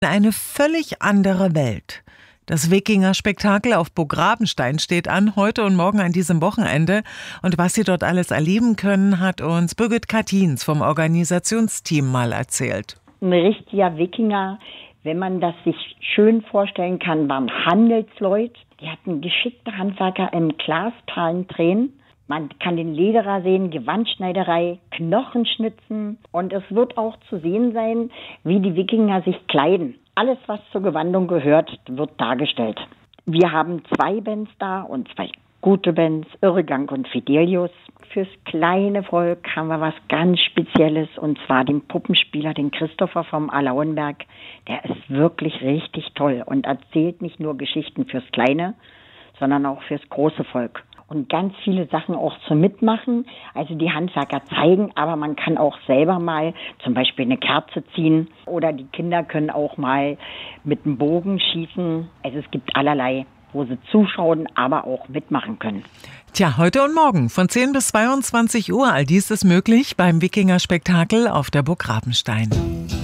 Eine völlig andere Welt. Das Wikinger-Spektakel auf Burg Rabenstein steht an, heute und morgen an diesem Wochenende. Und was Sie dort alles erleben können, hat uns Birgit Kattins vom Organisationsteam mal erzählt. Ein richtiger Wikinger, wenn man das sich schön vorstellen kann, waren Handelsleute. Die hatten geschickte Handwerker im Glasperlen drehen. Man kann den Lederer sehen, Gewandschneiderei, Knochenschnitzen. Und es wird auch zu sehen sein, wie die Wikinger sich kleiden. Alles, was zur Gewandung gehört, wird dargestellt. Wir haben 2 Bands da und 2 gute Bands, Irrgang und Fidelius. Fürs kleine Volk haben wir was ganz Spezielles, und zwar den Puppenspieler, den Christopher vom Alauenberg. Der ist wirklich richtig toll und erzählt nicht nur Geschichten fürs kleine, sondern auch fürs große Volk. Und ganz viele Sachen auch zum Mitmachen, also die Handwerker zeigen, aber man kann auch selber mal zum Beispiel eine Kerze ziehen oder die Kinder können auch mal mit dem Bogen schießen. Also es gibt allerlei, wo sie zuschauen, aber auch mitmachen können. Tja, heute und morgen von 10 bis 22 Uhr, all dies ist möglich beim Wikinger-Spektakel auf der Burg Rabenstein.